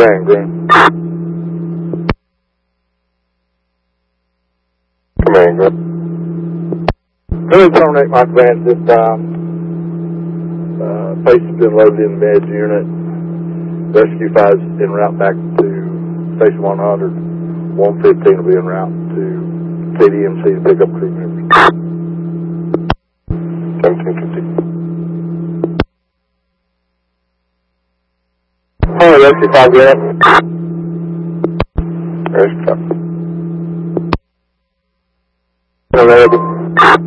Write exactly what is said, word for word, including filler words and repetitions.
Green, Green. Command, Green. Going to terminate my command this time. Uh, patient's been loaded in the med unit. Rescue five is en route back to Station one hundred. one fifteen will be en route to K D M C to pick up crew members. seventeen fifty. Hello, Rescue five, get up. Rescue five. Hello,